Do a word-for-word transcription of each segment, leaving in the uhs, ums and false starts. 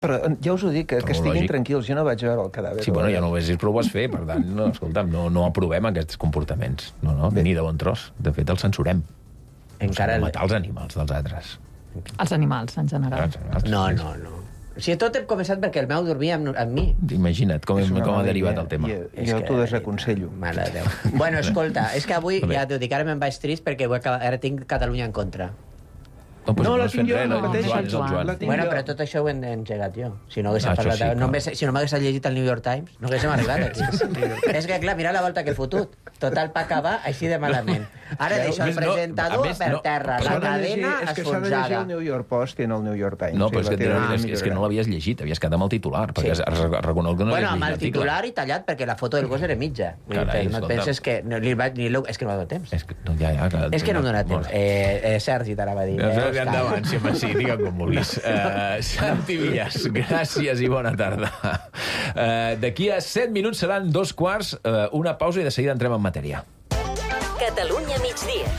Però ja us ho dic, que, que estiguin tranquils. Jo no vaig veure el cadàver. Sí, bueno, ja no ho vegis, però ho vas fer. Per tant, no, escolta'm, no, no aprovem aquests comportaments. No, no, ni de bon tros. De fet, els censurem. Encara... No matar els animals dels altres. Els animals, en general. No, no, no. O sigui, tot hem començat perquè el meu dormia amb, amb mi. Imagina't com, com ha derivat el tema. Jo, jo t'ho desaconsello. Mare de Déu. Bueno, escolta, és que avui, ja t'ho dic, ara me'n vaig trist perquè ara tinc Catalunya en contra. No, pues no, no la has tinc fet jo, res, no el pateixis, Joan, és el Joan. Bueno, però tot això ho he engegat jo. Si no hagués Ah, parlat... això sí, no clar. m'hagués- si no m'hagués llegit el New York Times, no haguéssim arribat aquí. És que, clar, mira la volta que he fotut. Total, pa acabar així de malament. Ara deixo el No, presentador a més, per no. terra, S'ha la de llegir- cadena és que s'ha de llegir esfonsada. el New York Post i no el New York Times. No, Sí, però és la que, teva és, vida és que no millorarà. l'havies llegit, havies quedat amb el titular, perquè Sí. has reconegut que no Bueno, havies amb el llegit titular i tallat, perquè la foto del gos era mitja. Vull dir, Carai, no et escolta. penses que... No, li vaig, ni lo, és que no m'ha donat temps. És que, no, ja, ja, que, És que no em dona temps. Eh, eh, Sergi t'anava a dir. Ja, Eh, ja, Òscar. endavant, sí, home, sí, digue'm com vulguis. Uh, Santi Villas, gràcies i bona tarda. Uh, D'aquí a set minuts seran dos quarts, uh, una pausa i de seguida entrem en matèria. Catalunya migdia.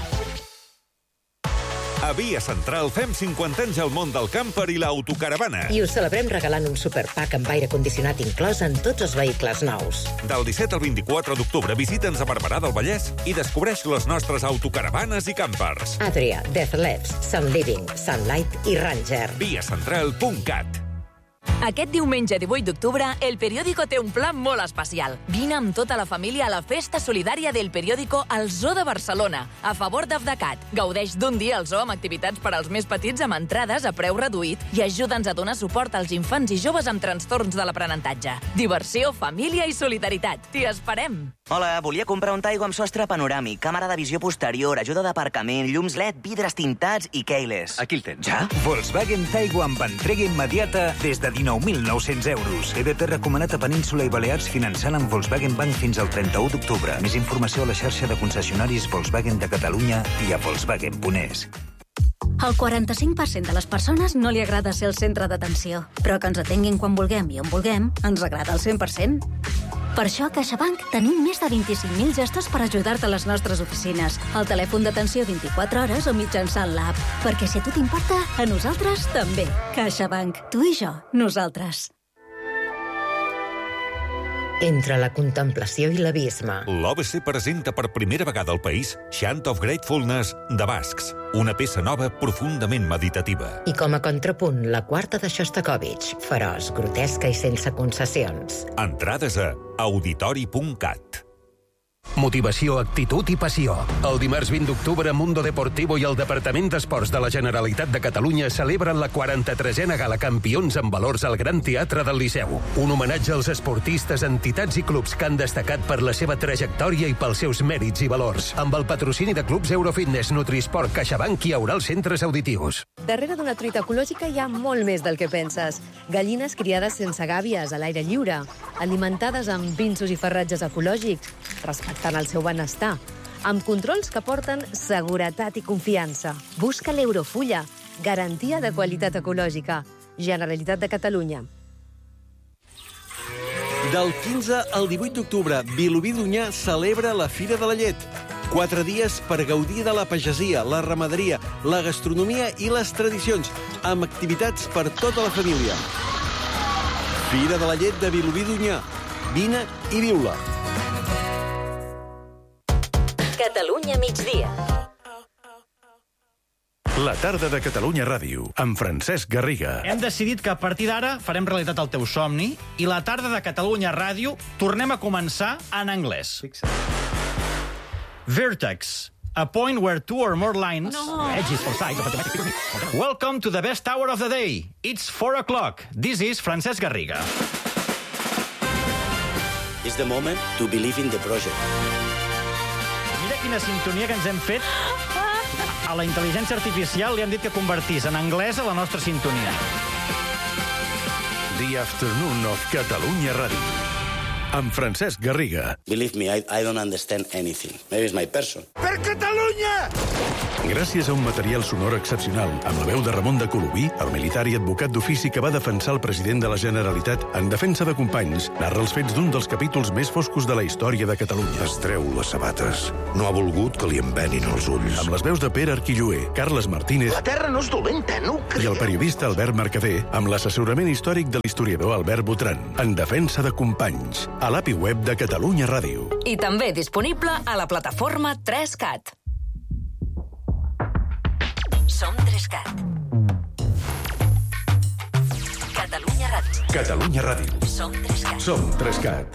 A Via Central fem cinquanta anys al món del camper i l'autocaravana. I ho celebrem regalant un superpack amb aire condicionat inclòs en tots els vehicles nous. Del disset al vint-i-quatre d'octubre visita'ns a Barberà del Vallès i descobreix les nostres autocaravanes i campers. Adria, Death Labs, Sun Living, Sunlight i Ranger. via central punt cat. Aquest diumenge divuit d'octubre, El Periódico té un plan molt especial. Vine amb tota la família a la festa solidària del Periódico al Zoo de Barcelona, a favor d'Afdecat. Gaudeix d'un dia al zoo amb activitats per als més petits amb entrades a preu reduït i ajuda'ns a donar suport als infants i joves amb trastorns de l'aprenentatge. Diversió, família i solidaritat. T'hi esperem! Hola, volia comprar un Taigo amb sostre panoràmic, càmera de visió posterior, ajuda d'aparcament, llums L E D, vidres tintats i keyless. Aquí el tens. Ja? Volkswagen Taigo amb entrega immediata des de dinou mil nou-cents euros. E D P recomanat a Península i Balears finançant amb Volkswagen Bank fins al trenta-u d'octubre. Més informació a la xarxa de concessionaris Volkswagen de Catalunya i a volkswagen punt es. Al quaranta-cinc per cent de les persones no li agrada ser el centre d'atenció, però que ens atenguin quan vulguem i on vulguem ens agrada al cent per cent. Per això a CaixaBank tenim més de vint-i-cinc mil gestos per ajudar-te a les nostres oficines, al telèfon d'atenció vint-i-quatre hores o mitjançant l'app. Perquè si a tu t'importa, a nosaltres també. CaixaBank. Tu i jo. Nosaltres. Entre la contemplació i l'abisme. L'O B C presenta per primera vegada al país Chant of Gratefulness de Bascs, una peça nova profundament meditativa. I com a contrapunt, la quarta de Shostakovich, feroç, grotesca i sense concessions. Entrades a auditori punt cat. Motivació, actitud i passió. El dimarts vint d'octubre, Mundo Deportivo i el Departament d'Esports de la Generalitat de Catalunya celebren la quaranta-tresena Gala Campions amb valors al Gran Teatre del Liceu. Un homenatge als esportistes, entitats i clubs que han destacat per la seva trajectòria i pels seus mèrits i valors. Amb el patrocini de clubs Eurofitness, Nutrisport, CaixaBank i Aural Centres Auditius. Darrere d'una truita ecològica hi ha molt més del que penses. Gallines criades sense gàbies, a l'aire lliure, alimentades amb pinsos i farratges ecològics, respectant el seu benestar, amb controls que porten seguretat i confiança. Busca l'Eurofulla, garantia de qualitat ecològica. Generalitat de Catalunya. Del quinze al divuit d'octubre, Vilobí d'Onyar celebra la Fira de la Llet. Quatre dies per gaudir de la pagesia, la ramaderia, la gastronomia i les tradicions, amb activitats per tota la família. Fira de la Llet de Vilobí d'Onyar. Vine i viu-la. Catalunya migdia. La tarda de Catalunya Ràdio, amb Francesc Garriga. Hem decidit que a partir d'ara farem realitat el teu somni i la tarda de Catalunya Ràdio tornem a començar en anglès. Vertex, a point where two or more lines, No. edges for sides of a thematic figure. Welcome to the best hour of the day. It's four o'clock. This is Francesc Garriga. It's the moment to believe in the project. Mira quina sintonia que ens hem fet. A la intel·ligència artificial li han dit que convertís en anglès a la nostra sintonia. The Afternoon of Catalunya Ràdio, amb Francesc Garriga. Believe me, I, I don't understand anything. Maybe it's my person. Per Catalunya! Gràcies a un material sonor excepcional, amb la veu de Ramon de Colomí, el militar i advocat d'ofici que va defensar el president de la Generalitat en defensa de companys, narra els fets d'un dels capítols més foscos de la història de Catalunya. Es treu les sabates. No ha volgut que li envenin els ulls. Amb les veus de Pere Arquilloé, Carles Martínez... La terra no és dolenta, no ho I el periodista Albert Mercader, amb l'assessorament històric de l'historiador Albert Botran, en defensa de companys, a l'A P I web de Catalunya Ràdio. I també disponible a la plataforma tres cat. Som tres cat. Catalunya Ràdio. Catalunya Ràdio. Som tres cat. Som tres cat.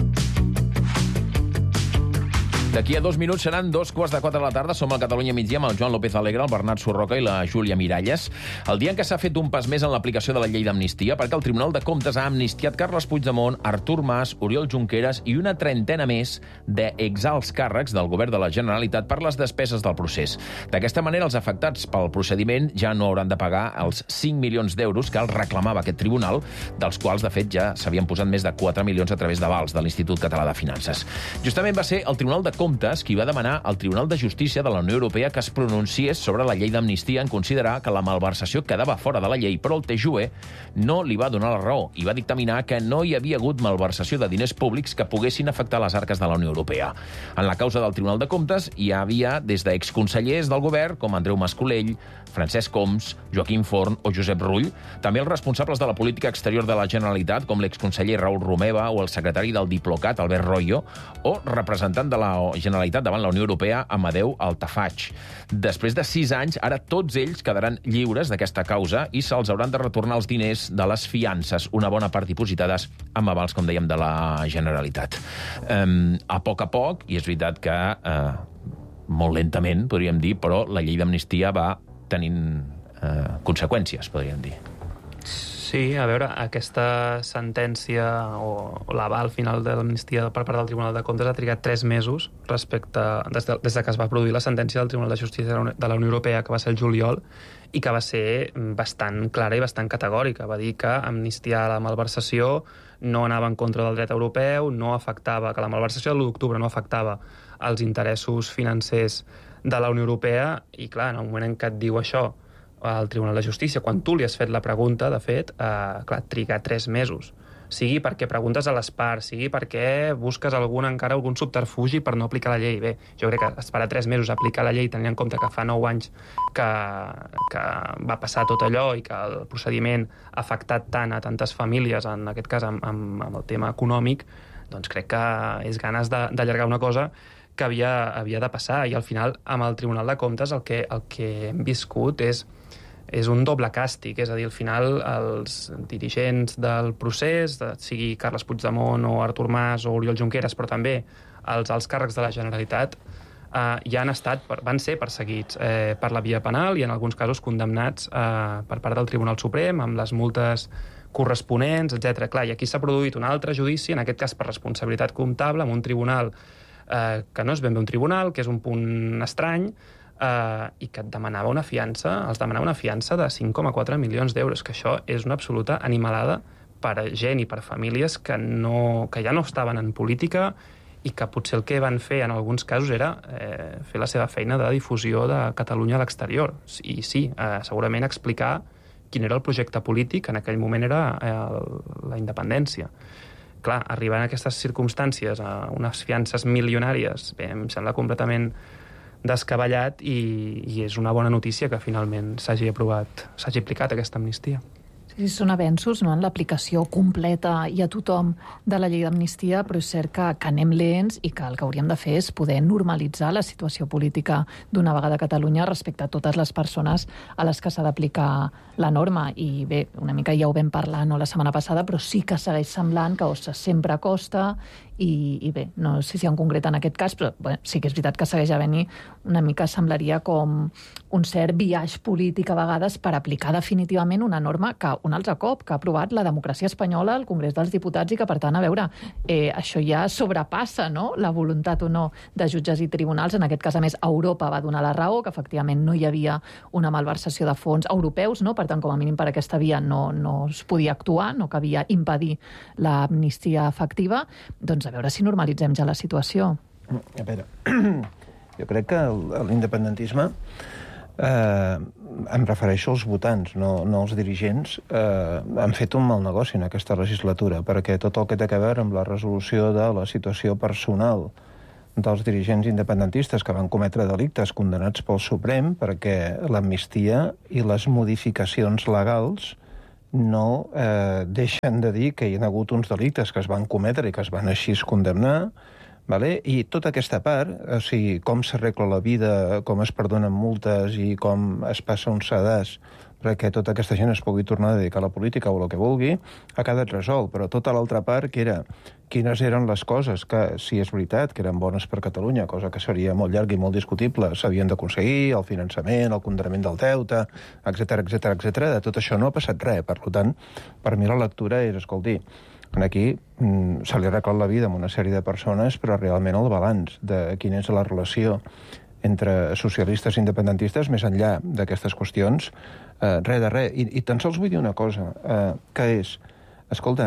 D'aquí a dos minuts seran dos quarts de quatre de la tarda. Som al Catalunya Migdia amb el Joan López Alegre, el Bernat Surroca i la Júlia Miralles. El dia en què s'ha fet un pas més en l'aplicació de la llei d'amnistia, perquè el Tribunal de Comptes ha amnistiat Carles Puigdemont, Artur Mas, Oriol Junqueras i una trentena més d'exalts càrrecs del govern de la Generalitat per les despeses del procés. D'aquesta manera, els afectats pel procediment ja no hauran de pagar els cinc milions d'euros que els reclamava aquest tribunal, dels quals, de fet, ja s'havien posat més de quatre milions a través d'avals de l'Institut Català de Finances. Justament va ser el Tribunal de Comptes qui va demanar al Tribunal de Justícia de la Unió Europea que es pronunciés sobre la llei d'amnistia en considerar que la malversació quedava fora de la llei, però el T J U E no li va donar la raó i va dictaminar que no hi havia hagut malversació de diners públics que poguessin afectar les arques de la Unió Europea. En la causa del Tribunal de Comptes hi havia des d'exconsellers del govern com Andreu Mascolell, Francesc Homs, Joaquim Forn o Josep Rull, també els responsables de la política exterior de la Generalitat, com l'exconseller Raül Romeva o el secretari del Diplocat, Albert Royo, o representant de la Generalitat davant la Unió Europea, Amadeu Altafaj. Després de sis anys, ara tots ells quedaran lliures d'aquesta causa i se'ls hauran de retornar els diners de les fiances, una bona part dipositades amb avals, com dèiem, de la Generalitat. Um, a poc a poc, i és veritat que uh, molt lentament, podríem dir, però la llei d'amnistia va tenint uh, conseqüències, podríem dir. Sí, a veure, aquesta sentència o, o l'aval final de l'amnistia per part del Tribunal de Comptes ha trigat tres mesos respecte des de, des de que es va produir la sentència del Tribunal de Justícia de la Unió Europea, que va ser el juliol, i que va ser bastant clara i bastant categòrica. Va dir que amnistiar la malversació no anava en contra del dret europeu, no afectava, que la malversació de l'u d'octubre no afectava els interessos financers de la Unió Europea, i clar, en el moment en què et diu això al Tribunal de Justícia, quan tu li has fet la pregunta, de fet, eh, clar, triga tres mesos. Sigui perquè preguntes a les parts, sigui perquè busques algun, encara algun subterfugi per no aplicar la llei. Bé, jo crec que esperar tres mesos a aplicar la llei, tenint en compte que fa nou anys que, que va passar tot allò i que el procediment ha afectat tant a tantes famílies, en aquest cas amb, amb, amb el tema econòmic, doncs crec que és ganes d'allargar una cosa que havia, havia de passar. I al final, amb el Tribunal de Comptes, el que, el que hem viscut és és un doble càstig, és a dir, al final els dirigents del procés, sigui Carles Puigdemont o Artur Mas o Oriol Junqueras, però també els alts càrrecs de la Generalitat, eh, ja han estat, van ser perseguits eh, per la via penal i en alguns casos condemnats eh, per part del Tribunal Suprem amb les multes corresponents, etcètera. Clar, i aquí s'ha produït un altre judici, en aquest cas per responsabilitat comptable, amb un tribunal eh, que no és ben bé un tribunal, que és un punt estrany, Uh, i que et demanava una fiança, els demanava una fiança de cinc coma quatre milions d'euros, que això és una absoluta animalada per a gent i per a famílies que, no, que ja no estaven en política i que potser el que van fer en alguns casos era eh, fer la seva feina de difusió de Catalunya a l'exterior. I sí, eh, segurament explicar quin era el projecte polític, en aquell moment era eh, la independència. Clar, arribar en aquestes circumstàncies a unes fiances milionàries, bé, em sembla completament descabellat i, i és una bona notícia que finalment s'hagi aprovat, s'hagi aplicat aquesta amnistia. Sí, són avenços, no?, en l'aplicació completa i a tothom de la llei d'amnistia, però és cert que, que anem lents i que el que hauríem de fer és poder normalitzar la situació política d'una vegada a Catalunya respecte a totes les persones a les que s'ha d'aplicar la norma. I bé, una mica ja ho vam parlar no la setmana passada, però sí que segueix semblant que Ossa sempre costa i, i bé, no sé si en concret en aquest cas, però bé, sí que és veritat que segueix havent-hi una mica, semblaria com un cert biaix polític a vegades per aplicar definitivament una norma que un altre cop, que ha aprovat la democràcia espanyola al Congrés dels Diputats i que, per tant, a veure, eh, això ja sobrepassa, no?, la voluntat o no de jutges i tribunals. En aquest cas, a més, Europa va donar la raó, que efectivament no hi havia una malversació de fons europeus, no?, per tant, com a mínim per aquesta via no, no es podia actuar, no cabia impedir l'amnistia efectiva. Doncs a veure si normalitzem ja la situació. A veure, Jo crec que l'independentisme, eh, em refereixo als votants, no, no als dirigents, eh, han fet un mal negoci en aquesta legislatura, perquè tot el que té a veure amb la resolució de la situació personal dels dirigents independentistes que van cometre delictes condenats pel Suprem, perquè l'amnistia i les modificacions legals no eh, deixen de dir que hi ha hagut uns delictes que es van cometre i que es van així condemnar, vale? I tota aquesta part, o sigui, com s'arregla la vida, com es perdonen multes i com es passa un sedàs perquè tota aquesta gent es pugui tornar a dedicar a la política o el que vulgui, ha quedat resolt. Però tota l'altra part, que era quines eren les coses que, si és veritat, que eren bones per Catalunya, cosa que seria molt llarga i molt discutible, s'havien d'aconseguir, el finançament, el condonament del deute, etcètera, etcètera, etcètera. De tot això no ha passat res. Per tant, per mi la lectura és, escolti, aquí mm, se li arregla la vida amb una sèrie de persones, però realment el balanç de quina és la relació entre socialistes i independentistes, més enllà d'aquestes qüestions, eh, res de res. I, I tan sols vull dir una cosa, eh, que és, escolta,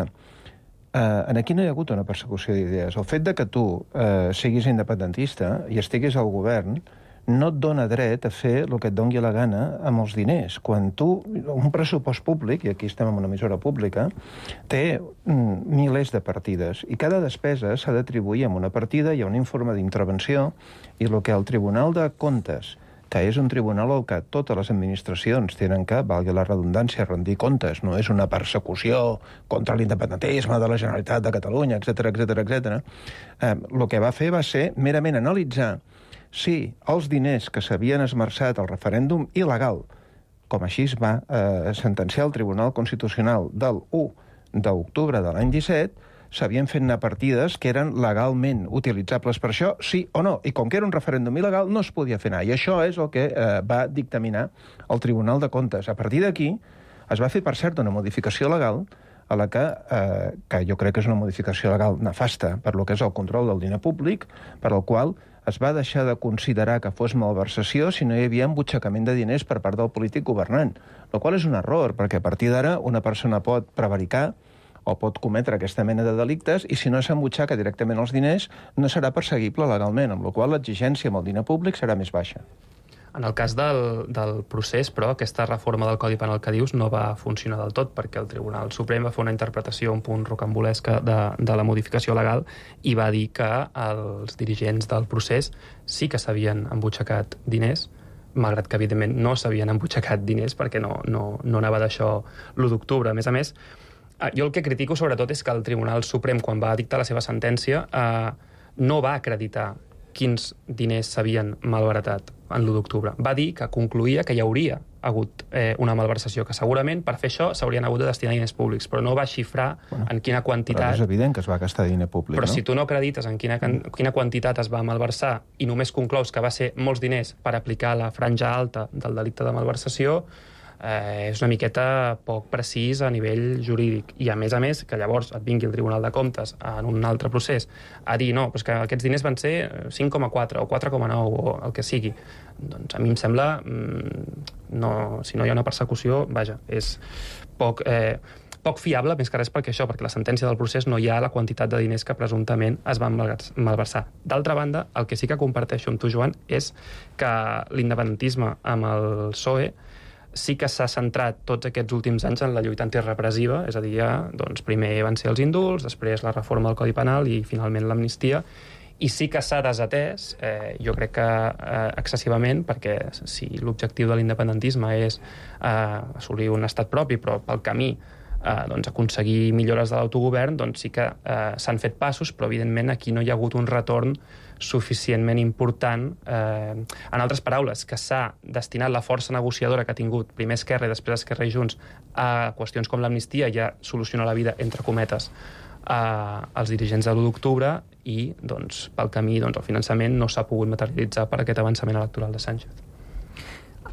eh, aquí no hi ha hagut una persecució d'idees. El fet de que tu eh, siguis independentista i estiguis al govern no et dona dret a fer el que et doni la gana amb els diners. Quan tu, un pressupost públic, i aquí estem en una emissora pública, té mm, milers de partides, i cada despesa s'ha d'atribuir amb una partida, hi ha un informe d'intervenció, i el que el Tribunal de Comptes, que és un tribunal al que totes les administracions tenen que, valgui la redundància, rendir comptes, no és una persecució contra l'independentisme de la Generalitat de Catalunya, etcètera, etcètera, etcètera, eh, el que va fer va ser merament analitzar si els diners que s'havien esmerçat al referèndum il·legal, com així es va eh, sentenciar el Tribunal Constitucional del u d'octubre de l'any disset, s'havien fet anar partides que eren legalment utilitzables per això, sí o no. I com que era un referèndum il·legal, no es podia fer anar. I això és el que eh, va dictaminar el Tribunal de Comptes. A partir d'aquí es va fer, per cert, una modificació legal a la que, eh, que jo crec que és una modificació legal nefasta per lo que és el control del diner públic, per al qual es va deixar de considerar que fos malversació si no hi havia embutxacament de diners per part del polític governant, el qual és un error, perquè a partir d'ara una persona pot prevaricar o pot cometre aquesta mena de delictes i si no s'embutxaca directament els diners no serà perseguible legalment, amb la qual l'exigència amb el diner públic serà més baixa. En el cas del, del procés, però, aquesta reforma del Codi Penal que dius no va funcionar del tot, perquè el Tribunal Suprem va fer una interpretació un punt rocambolesca de, de la modificació legal i va dir que els dirigents del procés sí que s'havien embutxacat diners, malgrat que, evidentment, no s'havien embutxacat diners perquè no, no, no anava d'això l'u d'octubre. A més a més, jo el que critico sobretot és que el Tribunal Suprem, quan va dictar la seva sentència, eh, no va acreditar quins diners s'havien malbaratat en l'u d'octubre. Va dir que concluïa que hi hauria hagut eh, una malversació, que segurament per fer això s'haurien hagut de destinar diners públics, però no va xifrar bueno, en quina quantitat... Però és evident que es va gastar diner públic, però no? si tu no acredites en quina, quina quantitat es va malversar i només conclous que va ser molts diners per aplicar la franja alta del delicte de malversació, eh, és una miqueta poc precís a nivell jurídic. I, a més a més, que llavors et vingui el Tribunal de Comptes en un altre procés a dir, no, però que aquests diners van ser cinc coma quatre o quatre coma nou o el que sigui. Doncs a mi em sembla, no, si no hi ha una persecució, vaja, és poc... Eh, poc fiable, més que res perquè això, perquè la sentència del procés no hi ha la quantitat de diners que presumptament es van malversar. D'altra banda, el que sí que comparteixo amb tu, Joan, és que l'independentisme amb el P S O E sí que s'ha centrat tots aquests últims anys en la lluita antirepressiva, és a dir, ja, doncs, primer van ser els indults, després la reforma del Codi Penal i finalment l'amnistia, i sí que s'ha desatès, eh, jo crec que eh, excessivament, perquè si l'objectiu de l'independentisme és eh, assolir un estat propi, però pel camí eh, doncs, aconseguir millores de l'autogovern, doncs sí que eh, s'han fet passos, però evidentment aquí no hi ha hagut un retorn suficientment important. Eh, en altres paraules, que s'ha destinat la força negociadora que ha tingut primer Esquerra i després Esquerra i Junts a qüestions com l'amnistia i a solucionar la vida, entre cometes, eh, als dirigents de l'u d'octubre i, doncs, pel camí, doncs, el finançament no s'ha pogut materialitzar per aquest avançament electoral de Sánchez.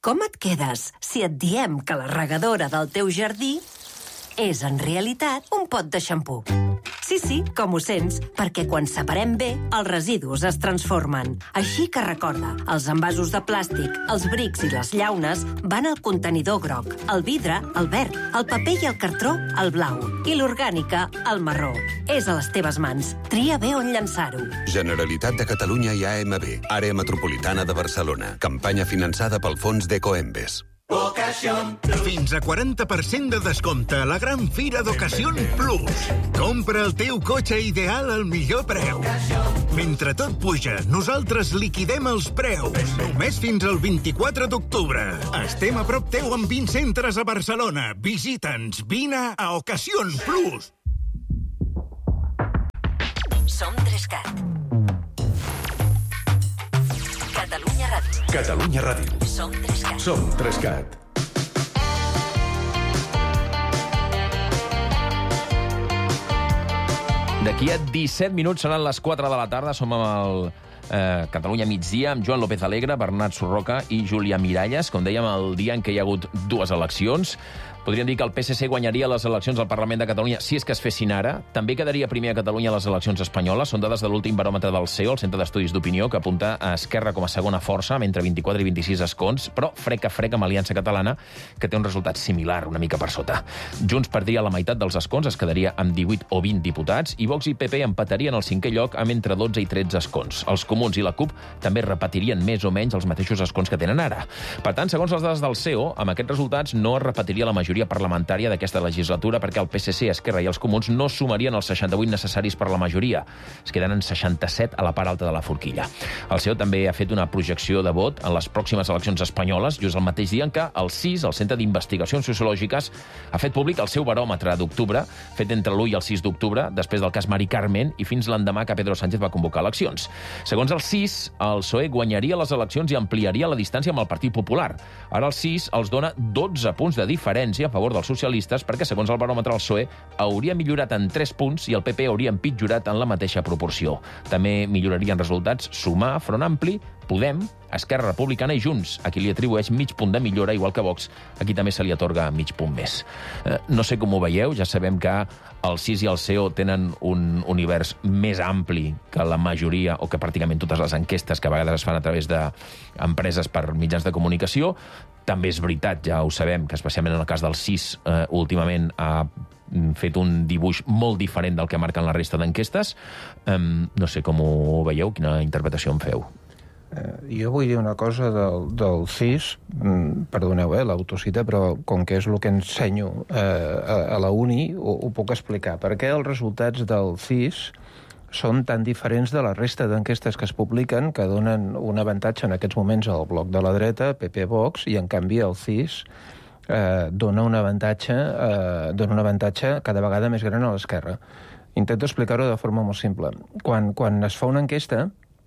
Com et quedes si et diem que la regadora del teu jardí és, en realitat, un pot de xampú? Sí, sí, com ho sents, perquè quan separem bé, els residus es transformen. Així que recorda, els envasos de plàstic, els brics i les llaunes van al contenidor groc, el vidre, el verd, el paper i el cartró, el blau, i l'orgànica, el marró. És a les teves mans. Tria bé on llançar-ho. Generalitat de Catalunya i A M B, Àrea Metropolitana de Barcelona. Campanya finançada pel fons d'Ecoembes. Fins a quaranta per cent de descompte a la gran fira d'Ocasión Plus. Compra el teu cotxe ideal al millor preu. Mentre tot puja, nosaltres liquidem els preus. Només fins al vint-i-quatre d'octubre. Estem a prop teu amb vint centres a Barcelona. Visita'ns. Vine a Ocasión Plus. Som Trescat. Catalunya Ràdio. Catalunya Ràdio. Som Trescat. Som Trescat. D'aquí a disset minuts seran les quatre de la tarda. Som amb el eh, Catalunya migdia, amb Joan López Alegre, Bernat Surroca i Júlia Miralles. Com dèiem, el dia en què hi ha hagut dues eleccions. Podríem dir que el P S C guanyaria les eleccions al Parlament de Catalunya si és que es fessin ara. També quedaria primer a Catalunya a les eleccions espanyoles. Són dades de l'últim baròmetre del C E O, el Centre d'Estudis d'Opinió, que apunta a Esquerra com a segona força, amb entre vint-i-quatre i vint-i-sis escons, però frec a frec amb Aliança Catalana, que té un resultat similar, una mica per sota. Junts perdria la meitat dels escons, es quedaria amb divuit o vint diputats, i Vox i P P empatarien el cinquè lloc amb entre dotze i tretze escons. Els Comuns i la CUP també repetirien més o menys els mateixos escons que tenen ara. Per tant, segons les dades del C E O, amb aquests resultats no es repetiria la majoria parlamentària d'aquesta legislatura, perquè el P S C, Esquerra i els Comuns no sumarien els seixanta-vuit necessaris per la majoria. Es queden en seixanta-set a la part alta de la forquilla. El C E O també ha fet una projecció de vot en les pròximes eleccions espanyoles, just el mateix dia en què el C I S, el Centre d'Investigacions Sociològiques, ha fet públic el seu baròmetre d'octubre, fet entre l'u i el sis d'octubre, després del cas Mari Carmen, i fins l'endemà que Pedro Sánchez va convocar eleccions. Segons el C I S, el P S O E guanyaria les eleccions i ampliaria la distància amb el Partit Popular. Ara el C I S els dona dotze punts de diferència a favor dels socialistes, perquè, segons el baròmetre, el P S O E hauria millorat en tres punts i el P P hauria empitjorat en la mateixa proporció. També millorarien resultats Sumar, Front Ampli, Podem, Esquerra Republicana i Junts, a qui li atribueix mig punt de millora, igual que Vox, aquí també se li atorga mig punt més. Eh, no sé com ho veieu, ja sabem que el C I S i el C E O tenen un univers més ampli que la majoria, o que pràcticament totes les enquestes que a vegades es fan a través d'empreses per mitjans de comunicació. També és veritat, ja ho sabem, que especialment en el cas del C I S eh, últimament ha fet un dibuix molt diferent del que marquen la resta d'enquestes. Eh, no sé com ho veieu, quina interpretació en feu. Eh, jo vull dir una cosa del, del C I S, mm, perdoneu, eh, l'autocita, però com que és el que ensenyo eh, a, a la uni, ho, ho puc explicar. Per què els resultats del C I S són tan diferents de la resta d'enquestes que es publiquen, que donen un avantatge en aquests moments al bloc de la dreta, P P Vox, i en canvi el C I S eh, dona un avantatge eh, dona un avantatge cada vegada més gran a l'esquerra. Intento explicar-ho de forma molt simple. Quan, quan es fa una enquesta,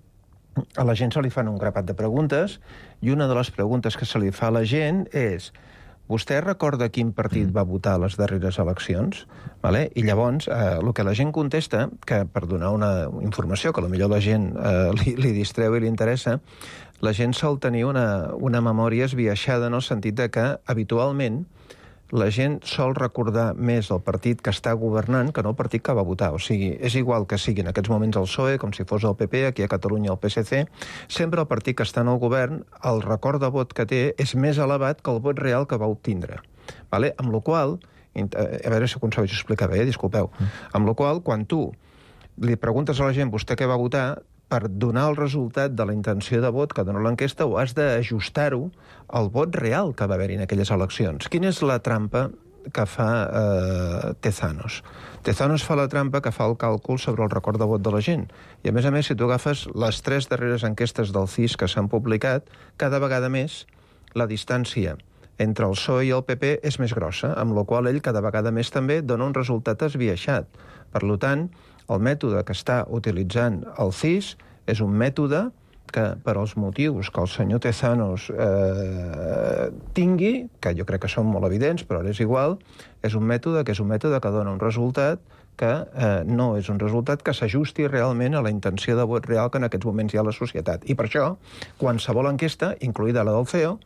a la gent se li fan un grapat de preguntes, i una de les preguntes que se li fa a la gent és: vostè recorda quin partit va votar a les darreres eleccions? Vale? I llavors, eh, el que la gent contesta, que per donar una informació que potser la gent eh, li, li distreu i li interessa, la gent sol tenir una, una memòria esbiaixada en el sentit de que, habitualment, la gent sol recordar més el partit que està governant que no el partit que va votar. O sigui, és igual que sigui en aquests moments el P S O E, com si fos el P P, aquí a Catalunya el P S C, sempre el partit que està en el govern, el record de vot que té és més elevat que el vot real que va obtindre. Vale? Amb la qual cosa, a veure si ho aconsegueixo explicar bé, disculpeu, amb la qual cosa, quan tu li preguntes a la gent vostè què va votar, per donar el resultat de la intenció de vot que dona l'enquesta, ho has d'ajustar-ho al vot real que va haver-hi en aquelles eleccions. Quina és la trampa que fa eh, Tezanos? Tezanos fa la trampa que fa el càlcul sobre el record de vot de la gent. I, a més a més, si tu agafes les tres darreres enquestes del C I S que s'han publicat, cada vegada més la distància entre el P S O E i el P P és més grossa, amb la qual ell cada vegada més també dona un resultat esbiaixat. Per tant, el mètode que està utilitzant el C I S és un mètode que, per als motius que el senyor Tezanos eh, tingui, que jo crec que són molt evidents, però ara és igual, és un mètode que és un mètode que dona un resultat que eh, no és un resultat que s'ajusti realment a la intenció de vot real que en aquests moments hi ha a la societat. I per això, qualsevol enquesta, incloïda la del C E O,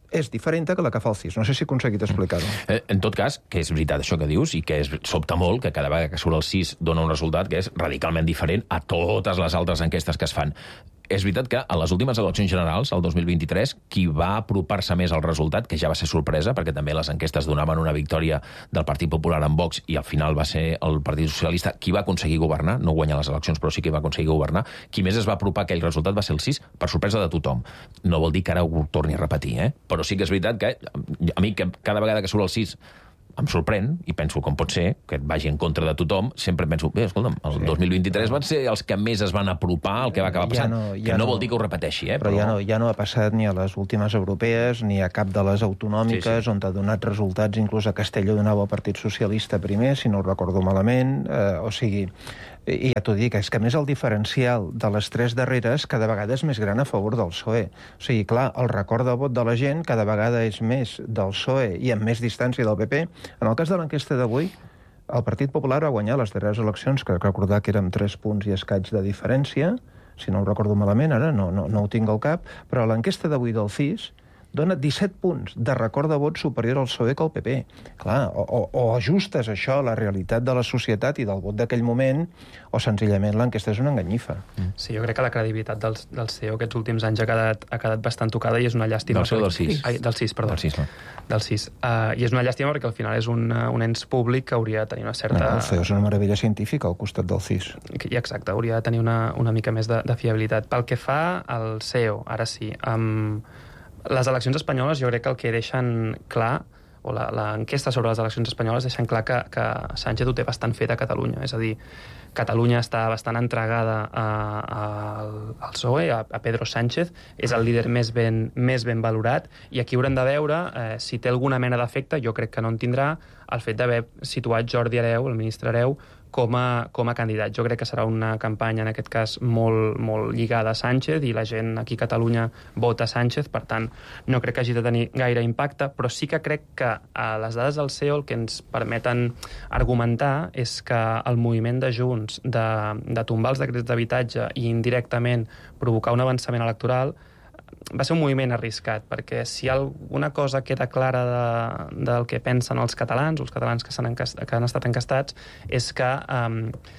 és diferent que la que fa el C I S. No sé si he aconseguit explicar-ho. Eh, en tot cas, que és veritat això que dius, i que és, sobta molt que cada vegada que surt el C I S dona un resultat que és radicalment diferent a totes les altres enquestes que es fan. És veritat que a les últimes eleccions generals, el dos mil vint-i-tres, qui va apropar-se més al resultat, que ja va ser sorpresa, perquè també les enquestes donaven una victòria del Partit Popular en Vox i al final va ser el Partit Socialista qui va aconseguir governar, no guanyar les eleccions, però sí que va aconseguir governar, qui més es va apropar a aquell resultat va ser el C I S, per sorpresa de tothom. No vol dir que ara ho torni a repetir, eh? Però sí que és veritat que a mi que cada vegada que surt el C I S em sorprèn, i penso com pot ser, que vagi en contra de tothom, sempre penso, bé, escolta'm, el sí. dos mil vint-i-tres van ser els que més es van apropar al que va acabar passant, ja no, ja que no, no vol dir que ho repeteixi, eh? Però, però ja, no, ja no ha passat ni a les últimes europees, ni a cap de les autonòmiques, sí, sí. on ha donat resultats, inclús a Castelló donava el Partit Socialista primer, si no ho recordo malament, eh, o sigui... I ja t'ho dic, és que a més el diferencial de les tres darreres cada vegada és més gran a favor del P S O E. O sigui, clar, el record de vot de la gent cada vegada és més del P S O E i amb més distància del P P. En el cas de l'enquesta d'avui, el Partit Popular va guanyar les darreres eleccions, que recordar que eren tres punts i escaig de diferència, si no ho recordo malament, ara no, no, no ho tinc al cap, però l'enquesta d'avui del C I S dona disset punts de record de vot superior al P S O E que al P P. Clar, o, o, o ajustes això a la realitat de la societat i del vot d'aquell moment, o senzillament l'enquesta és una enganyifa. Sí, jo crec que la credibilitat del, del C E O aquests últims anys ha quedat, ha quedat bastant tocada i és una llàstima. Del C E O del C I S. Ai, del C I S, perdó. Del C I S, no. Del C I S. Uh, I és una llàstima perquè al final és un, un ens públic que hauria de tenir una certa... No, el C E O és una meravella científica al costat del C I S. I exacte, hauria de tenir una, una mica més de, de fiabilitat. Pel que fa al C E O, ara sí, amb... Les eleccions espanyoles jo crec que el que deixen clar, o l'enquesta sobre les eleccions espanyoles deixen clar que, que Sánchez ho té bastant fet a Catalunya. És a dir, Catalunya està bastant entregada a, a, al P S O E, a, a Pedro Sánchez, és el líder més ben, més ben valorat, i aquí haurem de veure eh, si té alguna mena d'efecte, jo crec que no en tindrà, el fet d'haver situat Jordi Hereu, el ministre Hereu, com a, com a candidat. Jo crec que serà una campanya, en aquest cas, molt, molt lligada a Sánchez, i la gent aquí a Catalunya vota Sánchez, per tant, no crec que hagi de tenir gaire impacte, però sí que crec que a les dades del C E O el que ens permeten argumentar és que el moviment de Junts de, de tombar els decrets d'habitatge i indirectament provocar un avançament electoral va ser un moviment arriscat, perquè si alguna cosa queda clara de, del que pensen els catalans, els catalans que, encast, que han estat encastats, és que um,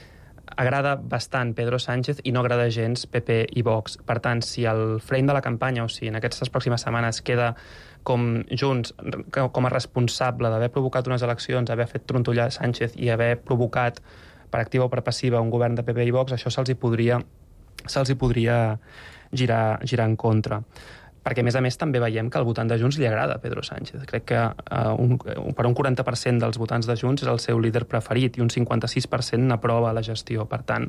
agrada bastant Pedro Sánchez i no agrada gens P P i Vox. Per tant, si el frame de la campanya, o si en aquestes pròximes setmanes queda com Junts com a responsable d'haver provocat unes eleccions, haver fet trontollar Sánchez i haver provocat per activa o per passiva un govern de P P i Vox, això se'ls hi podria, se'ls hi podria girar, girar en contra. Perquè, a més a més, també veiem que al votant de Junts li agrada Pedro Sánchez. Crec que uh, un, per un quaranta per cent dels votants de Junts és el seu líder preferit i un cinquanta-sis per cent n'aprova la gestió. Per tant,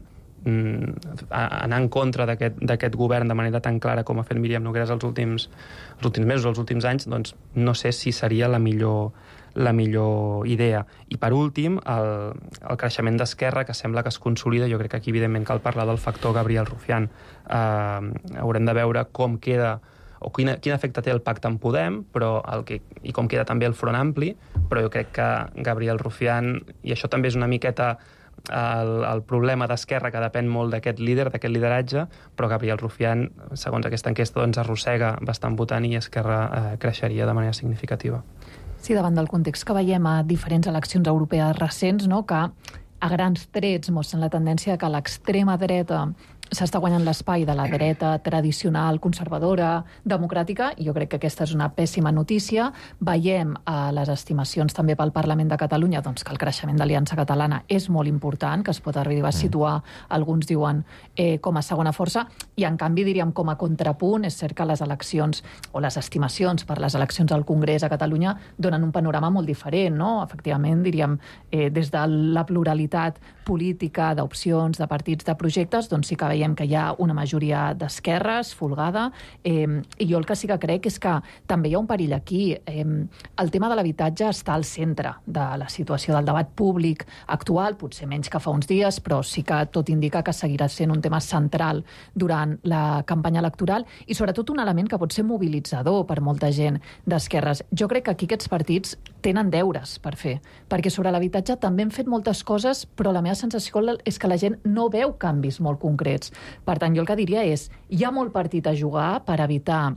mm, anar en contra d'aquest govern de manera tan clara com ha fet Míriam Nogueras els últims, els últims mesos, els últims anys, doncs no sé si seria la millor, la millor idea. I per últim, el, el creixement d'Esquerra, que sembla que es consolida. Jo crec que aquí, evidentment, cal parlar del factor Gabriel Rufián. Uh, haurem de veure com queda o quin, quin efecte té el pacte amb Podem, però el que, i com queda també el Front Ampli, però jo crec que Gabriel Rufián, i això també és una miqueta el, el problema d'Esquerra, que depèn molt d'aquest líder, d'aquest lideratge, però Gabriel Rufián, segons aquesta enquesta, doncs arrossega bastant votant i Esquerra eh, creixeria de manera significativa. Sí, davant del context que veiem a diferents eleccions europees recents, no?, que a grans trets mostren la tendència que l'extrema dreta s'està guanyant l'espai de la dreta tradicional, conservadora, democràtica, i jo crec que aquesta és una pèssima notícia. Veiem a les estimacions també pel Parlament de Catalunya doncs, que el creixement d'Aliança Catalana és molt important, que es pot arribar a situar, alguns diuen, eh, com a segona força, i en canvi, diríem, com a contrapunt, és cert que les eleccions, o les estimacions per les eleccions al Congrés a Catalunya donen un panorama molt diferent, no? Efectivament, diríem, eh, des de la pluralitat política, d'opcions, de partits, de projectes, doncs sí que veiem que hi ha una majoria d'esquerres, folgada, eh, i jo el que sí que crec és que també hi ha un perill aquí. Eh, el tema de l'habitatge està al centre de la situació del debat públic actual, potser menys que fa uns dies, però sí que tot indica que seguirà sent un tema central durant la campanya electoral i sobretot un element que pot ser mobilitzador per molta gent d'esquerres. Jo crec que aquí aquests partits tenen deures per fer, perquè sobre l'habitatge també hem fet moltes coses, però la meva sensació és que la gent no veu canvis molt concrets. Per tant, jo el que diria és, hi ha molt partit a jugar per evitar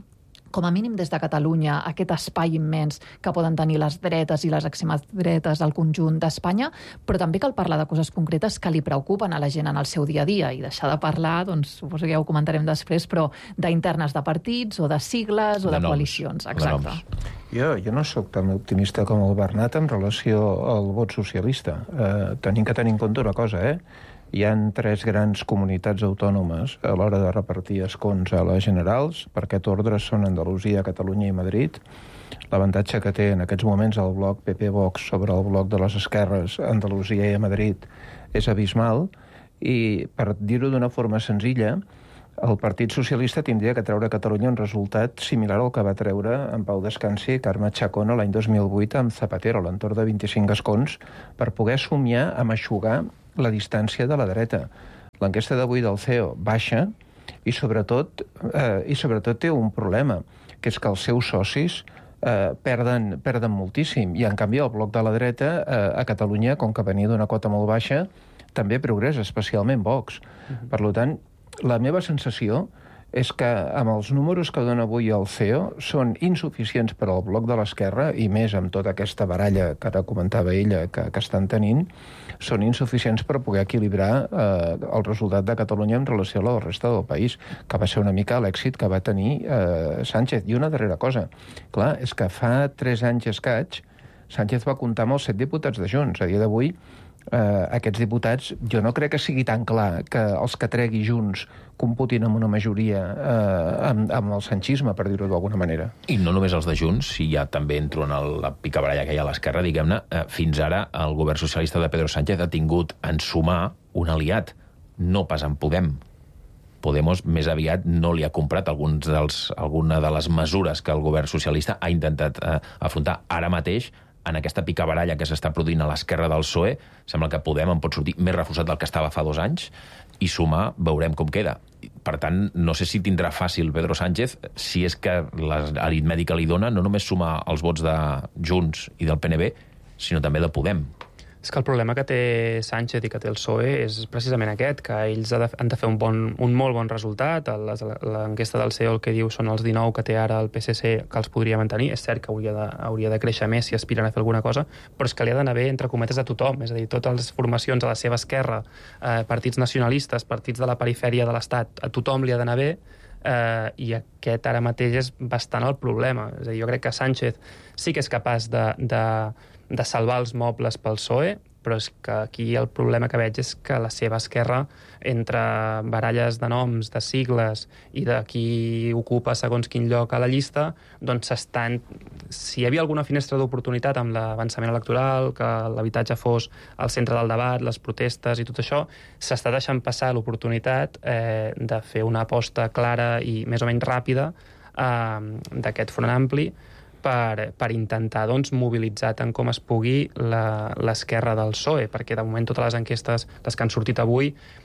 com a mínim des de Catalunya, aquest espai immens que poden tenir les dretes i les extremes dretes al conjunt d'Espanya, però també cal parlar de coses concretes que li preocupen a la gent en el seu dia a dia i deixar de parlar, doncs, suposo que ja ho comentarem després, però d'internes de partits o de sigles o de, de coalicions. Exacte. Jo, jo no sóc tan optimista com el Bernat en relació al vot socialista. Eh, tenim que tenir en compte una cosa, eh? Hi ha tres grans comunitats autònomes a l'hora de repartir escons a les generals. Per aquest ordre són Andalusia, Catalunya i Madrid. L'avantatge que té en aquests moments el bloc P P-Vox sobre el bloc de les esquerres, Andalusia i Madrid, és abismal. I, per dir-ho d'una forma senzilla, el Partit Socialista tindria que treure a Catalunya un resultat similar al que va treure en Pau Descansi i Carme Chacón l'any dos mil vuit amb Zapatero, a l'entorn de vint-i-cinc escons, per poder somiar amb eixugar la distància de la dreta. L'enquesta d'avui del C E O baixa i sobretot, eh, i sobretot té un problema, que és que els seus socis eh, perden, perden moltíssim. I, en canvi, el bloc de la dreta eh, a Catalunya, com que venia d'una quota molt baixa, també progressa, especialment Vox. Uh-huh. Per tant, la meva sensació és que amb els números que dona avui el C E O són insuficients per al bloc de l'esquerra, i més amb tota aquesta baralla que ara comentava ella que, que estan tenint, són insuficients per poder equilibrar eh, el resultat de Catalunya en relació a la resta del país, que va ser una mica l'èxit que va tenir eh, Sánchez. I una darrera cosa, clar, és que fa tres anys escaig Sánchez va comptar amb els set diputats de Junts. A dia d'avui, Uh, aquests diputats, jo no crec que sigui tan clar que els que tregui Junts computin amb una majoria uh, amb, amb el sanchisme, per dir-ho d'alguna manera. I no només els de Junts, si ja també entro en el, la picabaralla que hi ha a l'esquerra, diguem-ne, uh, fins ara el govern socialista de Pedro Sánchez ha tingut en sumar un aliat, no pas en Podem. Podemos més aviat no li ha comprat alguns dels, alguna de les mesures que el govern socialista ha intentat uh, afrontar ara mateix. En aquesta picabaralla que s'està produint a l'esquerra del P S O E, sembla que Podem en pot sortir més reforçat del que estava fa dos anys, i sumar veurem com queda. Per tant, no sé si tindrà fàcil Pedro Sánchez, si és que l'aritmètica li dona no només sumar els vots de Junts i del P N B, sinó també de Podem. És que el problema que té Sánchez i que té el P S O E és precisament aquest, que ells han de fer un, bon, un molt bon resultat. L'enquesta del C E O el que diu són els dinou que té ara el P S C, que els podria mantenir. És cert que hauria de, hauria de créixer més si aspiren a fer alguna cosa, però és que li ha d'anar bé, entre cometes, a tothom. És a dir, totes les formacions a la seva esquerra, eh, partits nacionalistes, partits de la perifèria de l'Estat, a tothom li ha d'anar bé, eh, i aquest ara mateix és bastant el problema. És a dir, jo crec que Sánchez sí que és capaç de... de de salvar els mobles pel P S O E, però és que aquí el problema que veig és que la seva esquerra, entre baralles de noms, de sigles i de qui ocupa segons quin lloc a la llista, doncs s'estan... Si hi havia alguna finestra d'oportunitat amb l'avançament electoral, que l'habitatge fos al centre del debat, les protestes i tot això, s'està deixant passar l'oportunitat eh, de fer una aposta clara i més o menys ràpida eh, d'aquest front ampli, per, per intentar doncs, mobilitzar tant com es pugui l'esquerra del P S O E, perquè de moment totes les enquestes, les que han sortit avui,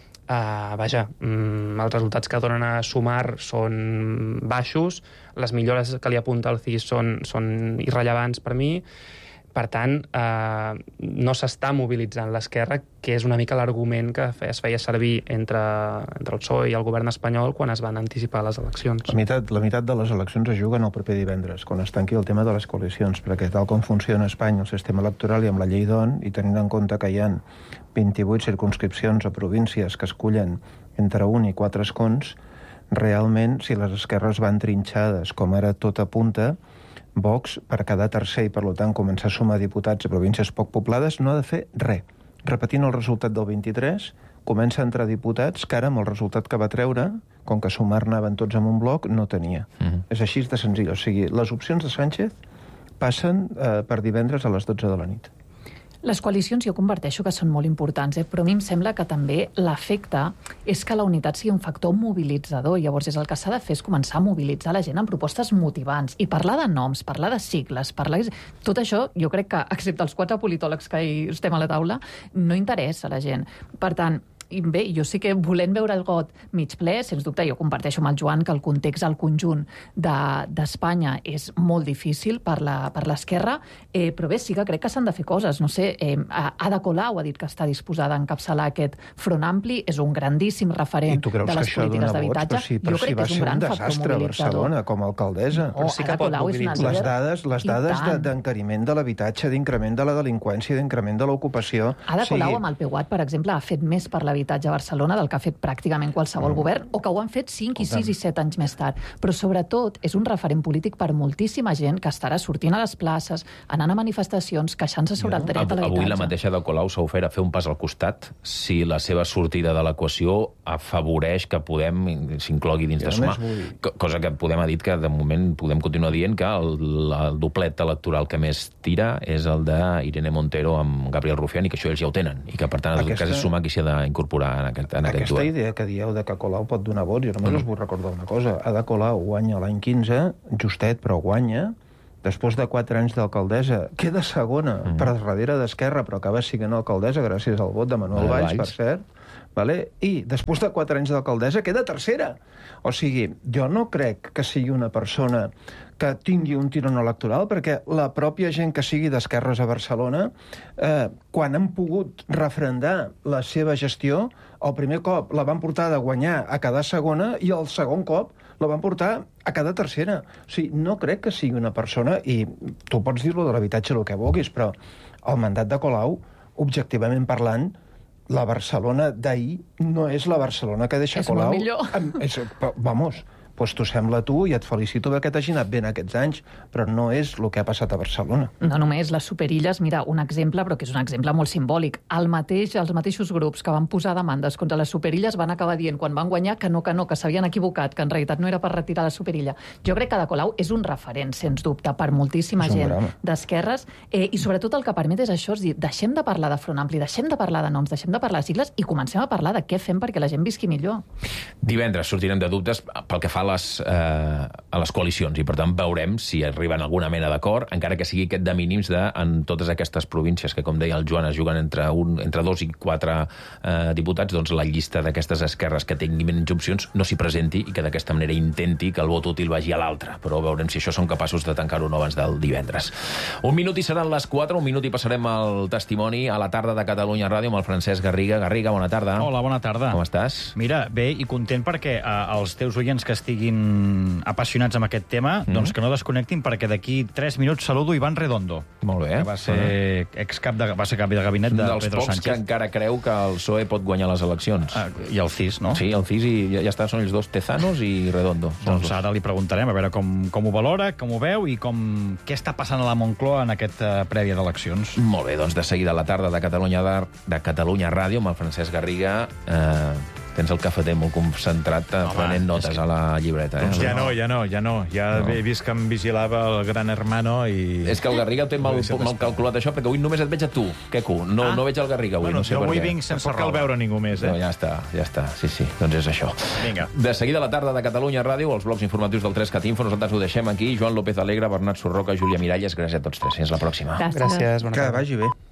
eh, vaja, mm, els resultats que donen a Sumar són baixos, les millores que li apunta el C I S són, són irrellevants per mi. Per tant, eh, no s'està mobilitzant l'esquerra, que és una mica l'argument que es feia servir entre, entre el P S O E i el govern espanyol quan es van anticipar les eleccions. La meitat, la meitat de les eleccions es juguen el proper divendres, quan es tanqui el tema de les coalicions, perquè tal com funciona a Espanya el sistema electoral i amb la llei d'O N, i tenint en compte que hi ha vint-i-vuit circumscripcions a províncies que escullen entre un i quatre escons, realment, si les esquerres van trinxades, com ara tot apunta, Vox, per quedar tercer i, per tant, començar a sumar diputats a províncies poc poblades, no ha de fer res. Repetint el resultat del vint-i-tres, comença a entrar diputats que ara, amb el resultat que va treure, com que sumar anaven tots en un bloc, no tenia. Uh-huh. És així de senzill. O sigui, les opcions de Sánchez passen eh, per divendres a les dotze de la nit. Les coalicions jo converteixo que són molt importants, eh? Però a mi em sembla que també l'efecte és que la unitat sigui un factor mobilitzador. Llavors, és el que s'ha de fer és començar a mobilitzar la gent amb propostes motivants i parlar de noms, parlar de sigles, parlar... Tot això, jo crec que, excepte els quatre politòlegs que hi estem a la taula, no interessa a la gent. Per tant, i bé, jo sí que volent veure el got mig ple, sens dubte, jo comparteixo amb el Joan que el context al conjunt d'Espanya de, és molt difícil per l'esquerra, eh, però bé, sí que crec que s'han de fer coses. No sé, eh, Ada Colau ha dit que està disposada a encapçalar aquest front ampli, és un grandíssim referent de les polítiques d'habitatge. Sí, però si va ser un desastre a Barcelona com a alcaldessa. No, sí Ada Colau és una líder. Les dades, les dades d'encariment de l'habitatge, d'increment de la delinqüència, d'increment de l'ocupació... Ada Colau amb el P U A T, per exemple, ha fet més per l'habitatge a Barcelona del que ha fet pràcticament qualsevol mm. govern, o que ho han fet cinc i sis i set anys més tard. Però sobretot és un referent polític per moltíssima gent que estarà sortint a les places, anant a manifestacions, queixant-se sobre el dret a l'habitatge. Avui la mateixa de Colau s'ha ofert a fer un pas al costat si la seva sortida de l'equació afavoreix que Podem s'inclogui dins de sumar. Cosa que Podem ha dit que de moment podem continuar dient que el, el doblet electoral que més tira és el d'Irene Montero amb Gabriel Rufián i que això ells ja ho tenen i que per tant el cas és sumar qui s'ha d'incorporar en aquest, en aquest Aquesta idea que dieu de que Colau pot donar vots, jo només mm. us vull recordar una cosa. Ada Colau guanya l'any quinze, justet, però guanya. Després de quatre anys d'alcaldessa, queda segona mm. per darrere d'Esquerra, però acaba sent alcaldessa gràcies al vot de Manuel Valls, per cert. Vale? I després de quatre anys d'alcaldessa queda tercera. O sigui, jo no crec que sigui una persona que tingui un tirón electoral, perquè la pròpia gent que sigui d'esquerres a Barcelona, eh, quan han pogut refrendar la seva gestió, el primer cop la van portar de guanyar a quedar segona i el segon cop la van portar a quedar tercera. O sigui, no crec que sigui una persona, i tu pots dir-lo de l'habitatge el que vulguis, però el mandat de Colau, objectivament parlant, la Barcelona d'ahir no és la Barcelona que deixa és Colau. És molt millor. És, vamos, doncs t'ho sembla a tu i et felicito perquè t'hagi anat bé en aquests anys, però no és el que ha passat a Barcelona. No només les superilles, mira, un exemple, però que és un exemple molt simbòlic. El mateix, els mateixos grups que van posar demandes contra les superilles van acabar dient, quan van guanyar, que no, que no, que s'havien equivocat, que en realitat no era per retirar la superilla. Jo crec que Ada Colau és un referent, sens dubte, per moltíssima gent d'esquerres, eh, i sobretot el que permet és això, és dir, deixem de parlar de front ampli, deixem de parlar de noms, deixem de parlar de sigles i comencem a parlar de què fem perquè la gent visqui millor. Divendres sortirem de dubtes pel que fa a les, eh, a les coalicions i, per tant, veurem si arriben a alguna mena d'acord, encara que sigui aquest de mínims de, en totes aquestes províncies que, com deia el Joan, es juguen entre, un, entre dos i quatre eh, diputats, doncs la llista d'aquestes esquerres que tingui menys opcions no s'hi presenti i que d'aquesta manera intenti que el vot útil vagi a l'altre. Però veurem si això són capaços de tancar-ho no abans del divendres. Un minut i seran les quatre, un minut i passarem al testimoni a la tarda de Catalunya Ràdio amb el Francesc Garriga. Garriga, bona tarda. Hola, bona tarda. Com estàs? Mira, bé i content perquè eh, els teus oients que estiguin apassionats amb aquest tema, mm. doncs que no desconnectin perquè d'aquí tres minuts saludo Iván Redondo. Molt bé. Que va ser uh-huh. excap de, va ser cap de gabinet de Pedro Sánchez. Dels pocs que encara creu que el P S O E pot guanyar les eleccions. Ah, I el C I S, no? Sí, el C I S i ja, ja està, són els dos Tezanos i Redondo. Doncs ara li preguntarem a veure com, com ho valora, com ho veu i com, què està passant a la Moncloa en aquest uh, prèvia d'eleccions. Molt bé, doncs de seguida a la tarda de Catalunya, de, de Catalunya Ràdio amb el Francesc Garriga. Eh, tens el cafeter molt concentrat Home, prenent notes que... a la llibreta. Eh? Doncs ja no, ja no, ja no. Ja no. He vist que em vigilava el gran hermano i... És que el Garriga ho té mal, mal calculat això, perquè avui només et veig a tu, Queco. No, ah. no veig el Garriga avui, bueno, no sé per què. Avui vinc sense cal veure ningú més, eh? No, ja està, ja està. Sí, sí, doncs és això. Vinga. De seguida a la tarda de Catalunya Ràdio, els blocs informatius del tres cat info, nosaltres ho deixem aquí. Joan López Alegre, Bernat Surroca, Júlia Miralles, gràcies a tots tres. Fins la pròxima. Gràcies. Gràcies, bona tarda. Que vagi bé.